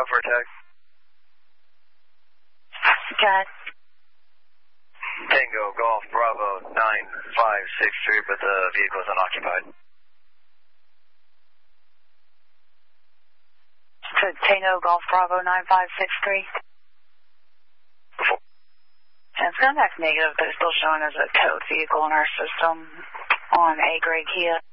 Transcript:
for attack. Got Tango Golf Bravo 9563, but the vehicle is unoccupied. So Tango Golf Bravo 9563. And it's gone back negative, but it's still showing as a towed vehicle in our system on A grade Kia.